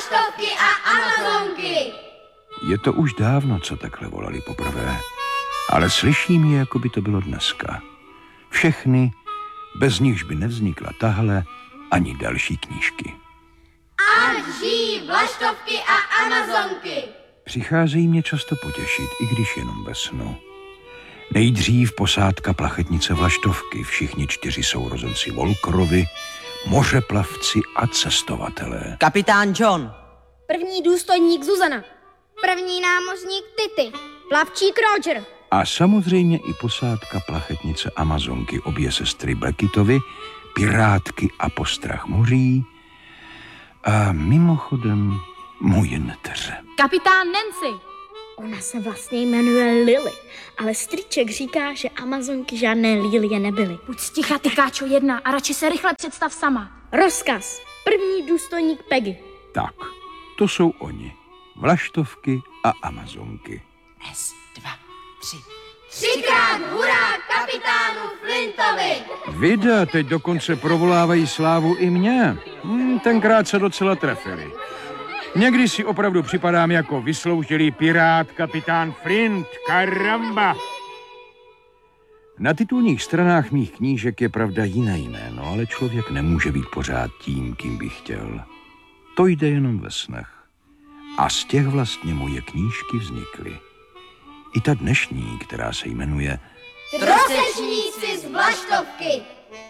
vlaštovky a amazonky. Je to už dávno, co takhle volali poprvé, ale slyším je, jako by to bylo dneska. Všechny, bez nichž by nevznikla tahle ani další knížky. Ať žijí vlaštovky a amazonky. Přicházejí mě často potěšit, i když jenom ve snu. Nejdřív posádka plachetnice Vlaštovky, všichni 4 sourozenci Volkrovi, mořeplavci a cestovatelé. Kapitán John. První důstojník Zuzana. První námořník Tity. Plavčík Roger. A samozřejmě i posádka plachetnice Amazonky, obě sestry Blackitovy, pirátky a postrach moří a mimochodem moje neteře. Kapitán Nancy. Ona se vlastně jmenuje Lily, ale strýček říká, že amazonky žádné lilie nebyly. Buď sticha, ty káčo 1 a radši se rychle představ sama. Rozkaz. První důstojník Peggy. Tak, to jsou oni. Vlaštovky a amazonky. 1, 2, 3. 3krát hurá kapitánu Flintovi. Vida teď dokonce provolávají slávu i mě. Tenkrát se docela trefili. Někdy si opravdu připadám jako vysloužilý pirát kapitán Flint. Karamba! Na titulních stranách mých knížek je pravda jiné jméno, ale člověk nemůže být pořád tím, kým by chtěl. To jde jenom ve snech. A z těch vlastně moje knížky vznikly. I ta dnešní, která se jmenuje Trosečníci z vlaštovky.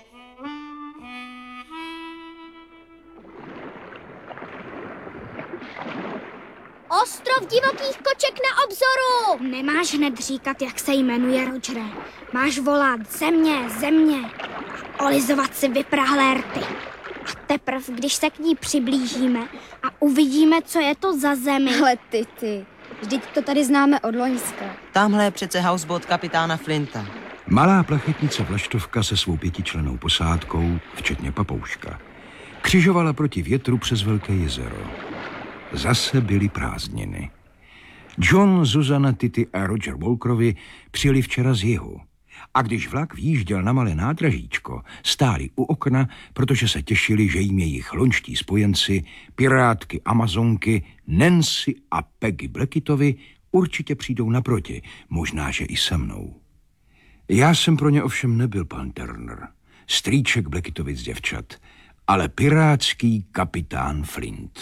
Ostrov divokých koček na obzoru! Nemáš hned říkat, jak se jmenuje, Rogere. Máš volat země, země. Olizovat si vyprahlé rty. A teprv, když se k ní přiblížíme a uvidíme, co je to za zemi. Ale ty, vždyť to tady známe od loňska. Tamhle je přece houseboat kapitána Flinta. malá plachetnice Vlaštovka se svou 5člennou posádkou, včetně papouška, křižovala proti větru přes Velké jezero. Zase byly prázdniny. John, Zuzana, Tity a Roger Volkrovi přijeli včera z jihu. A když vlak vjížděl na malé nádražíčko, stáli u okna, protože se těšili, že jim jejich loňští spojenci, pirátky Amazonky, Nancy a Peggy Blackitovi určitě přijdou naproti, možná, že i se mnou. Já jsem pro ně ovšem nebyl pan Turner, strýček Blackitovic děvčat, ale pirátský kapitán Flint.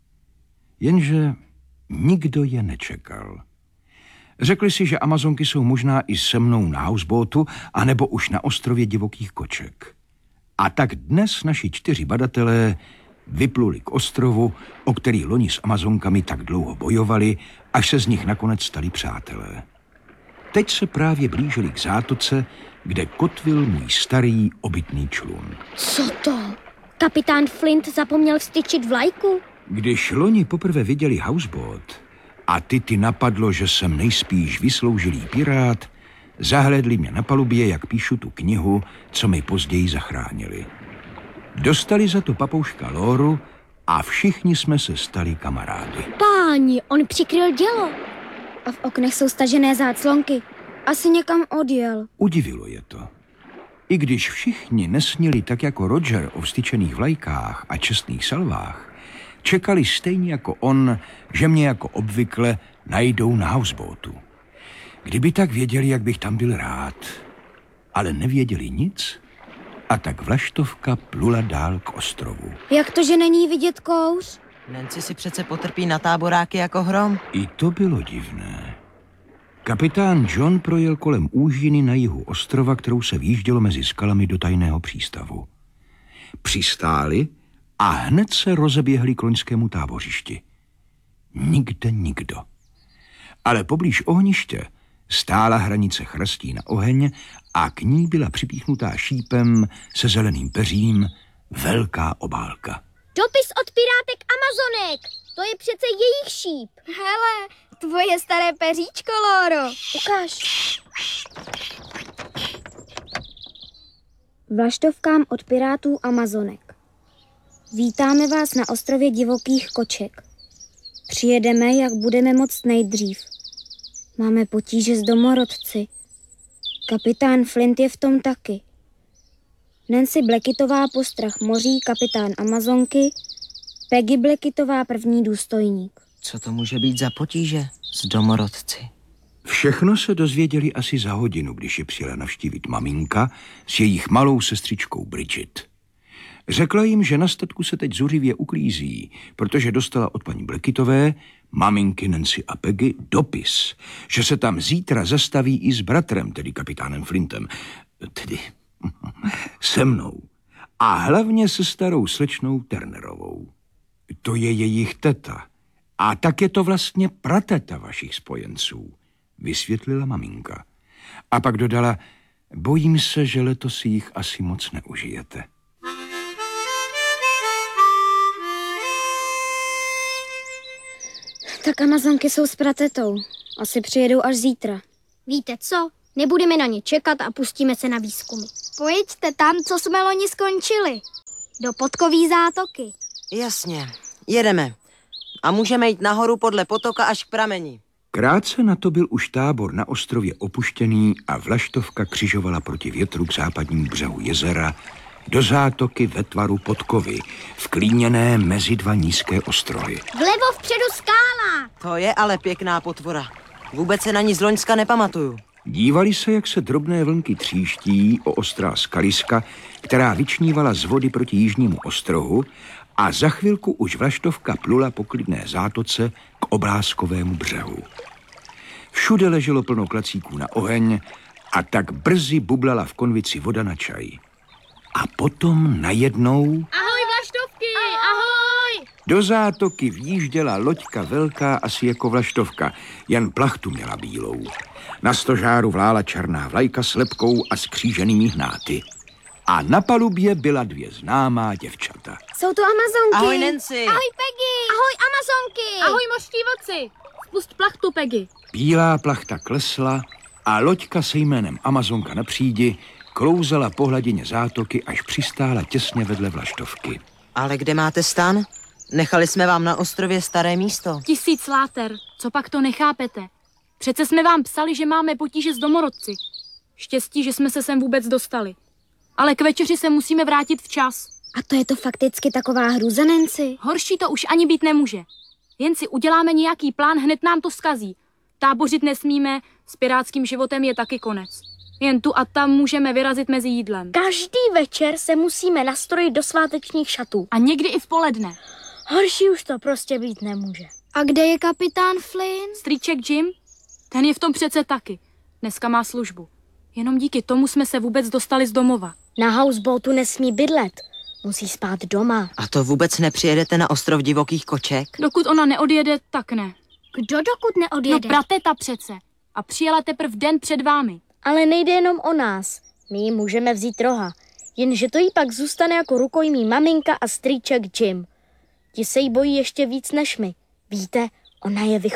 Jenže nikdo je nečekal. Řekli si, že Amazonky jsou možná i se mnou na houseboatu, anebo už na ostrově divokých koček. A tak dnes naši 4 badatelé vypluli k ostrovu, o který loni s Amazonkami tak dlouho bojovali, až se z nich nakonec stali přátelé. Teď se právě blížili k zátoce, kde kotvil můj starý obytný člun. Co to? Kapitán Flint zapomněl vstyčit vlajku? Když loni poprvé viděli houseboat a Tity napadlo, že jsem nejspíš vysloužilý pirát, zahlédli mě na palubě, jak píšu tu knihu, co mi později zachránili. Dostali za to papouška Lóru a všichni jsme se stali kamarády. Páni, on přikryl dělo. A v oknech jsou stažené záclonky. Asi někam odjel. Udivilo je to. I když všichni nesnili tak jako Roger o vstyčených vlajkách a čestných salvách, čekali stejně jako on, že mě jako obvykle najdou na houseboatu. Kdyby tak věděli, jak bych tam byl rád. Ale nevěděli nic a tak Vlaštovka plula dál k ostrovu. Jak to, že není vidět kouř? Nancy si přece potrpí na táboráky jako hrom. I to bylo divné. Kapitán John projel kolem úžiny na jihu ostrova, kterou se výjíždělo mezi skalami do tajného přístavu. Přistáli a hned se rozeběhli k loňskému tábořišti. Nikde nikdo. Ale poblíž ohniště stála hranice chrastí na oheň a k ní byla připíchnutá šípem se zeleným peřím velká obálka. Dopis od pirátek Amazonek. To je přece jejich šíp. Hele, tvoje staré peříčko, Loro. Ukáž. Vlaštovkám od pirátů Amazonek. Vítáme vás na ostrově divokých koček. Přijedeme, jak budeme moct nejdřív. Máme potíže s domorodci. Kapitán Flint je v tom taky. Nancy Blackitová postrach moří, kapitán Amazonky, Peggy Blackitová, první důstojník. Co to může být za potíže s domorodci? Všechno se dozvěděli asi za hodinu, když je přijela navštívit maminka s jejich malou sestřičkou Bridget. Řekla jim, že na statku se teď zuřivě uklízí, protože dostala od paní Blackitové, maminky Nancy a Peggy, dopis, že se tam zítra zastaví i s bratrem, tedy kapitánem Flintem, tedy se mnou. A hlavně se starou slečnou Turnerovou. To je jejich teta. A tak je to vlastně prateta vašich spojenců, vysvětlila maminka. A pak dodala, bojím se, že letos si jich asi moc neužijete. Tak Amazonky jsou s pratetou. Asi přijedou až zítra. Víte co? Nebudeme na ně čekat a pustíme se na výzkumy. Pojďte tam, co jsme loni skončili. Do Podkový zátoky. Jasně, jedeme. A můžeme jít nahoru podle potoka až k prameni. Krátce na to byl už tábor na ostrově opuštěný a vlaštovka křižovala proti větru k západnímu břehu jezera do zátoky ve tvaru podkovy, vklíněné mezi dva nízké ostrovy. Vlevo vpředu skála. To je ale pěkná potvora. Vůbec se na ní z loňska nepamatuju. Dívali se, jak se drobné vlnky tříští o ostrá skaliska, která vyčnívala z vody proti jižnímu ostrohu, a za chvilku už vlaštovka plula po klidné zátoce k obrázkovému břehu. Všude leželo plno klacíků na oheň a tak brzy bublala v konvici voda na čaj. A potom najednou Ahoj, vlaštovky, ahoj! do zátoky vjížděla loďka velká asi jako vlaštovka, jen plachtu měla bílou. Na stožáru vlála černá vlajka s lebkou a skříženými hnáty. A na palubě byla dvě známá děvčata. Jsou to Amazonky. Ahoj, Nancy. Ahoj, Peggy. Ahoj, Amazonky. Ahoj, mořští vlci! Spust plachtu, Peggy. Bílá plachta klesla a loďka se jménem Amazonka na přídi klouzala po hladině zátoky, až přistála těsně vedle vlaštovky. Ale kde máte stan? Nechali jsme vám na ostrově staré místo. 1000 láter, co pak to nechápete? Přece jsme vám psali, že máme potíže s domorodci. Štěstí, že jsme se sem vůbec dostali. Ale k večeři se musíme vrátit včas. A to je to fakticky taková hrůza, Nancy. Horší to už ani být nemůže. Jen si uděláme nějaký plán, hned nám to zkazí. Tábořit nesmíme, s pirátským životem je taky konec. Jen tu a tam můžeme vyrazit mezi jídlem. Každý večer se musíme nastrojit do svátečních šatů. A někdy i v poledne. Horší už to prostě být nemůže. A kde je kapitán Flynn? Strýček Jim, ten je v tom přece taky. Dneska má službu. Jenom díky tomu jsme se vůbec dostali z domova. Na houseboatu nesmí bydlet. Musí spát doma. A to vůbec nepřijedete na ostrov divokých koček? Dokud ona neodjede, tak ne. Kdo dokud No neodjede? prateta přece. A přijela teprve den před vámi. Ale nejde jenom o nás. My jí můžeme vzít roha. Jenže to jí pak zůstane jako rukojmí maminka a strýček Jim. Ti se jí bojí ještě víc než my. Víte, ona je